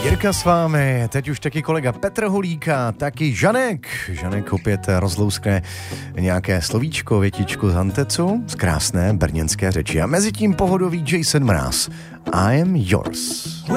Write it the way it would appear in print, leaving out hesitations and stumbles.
Jirka s vámi, teď už taky kolega Petr Holíka, taky Žanek. Žanek opět rozlouskne nějaké slovíčko, větičku z Antecu, z krásné brněnské řeči. A mezi tím pohodový Jason Mraz. I am yours.